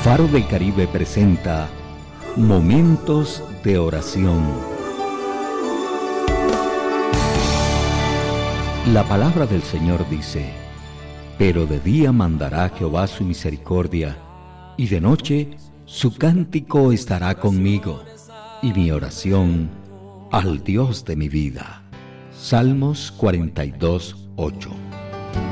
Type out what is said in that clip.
Faro del Caribe presenta Momentos de Oración. La palabra del Señor dice: pero de día mandará Jehová su misericordia, y de noche su cántico estará conmigo, y mi oración al Dios de mi vida. Salmos 42:8.